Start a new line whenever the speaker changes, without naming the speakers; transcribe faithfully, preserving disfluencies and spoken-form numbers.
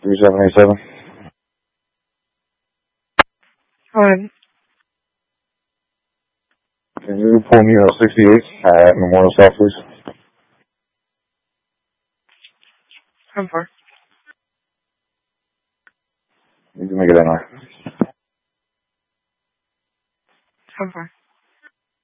three seven eight seven.
Go ahead.
Can you pull me out sixty-eight at Memorial South, please?
How far?
You can make it in there.
How far?